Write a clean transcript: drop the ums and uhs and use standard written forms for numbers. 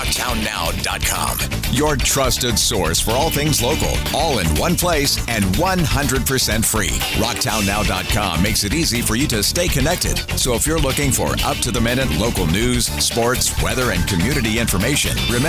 rocktownnow.com. Your trusted source for all things local, all in one place and 100% free. rocktownnow.com makes it easy for you to stay connected. So if you're looking for up-to-the-minute local news, sports, weather, and community information, remember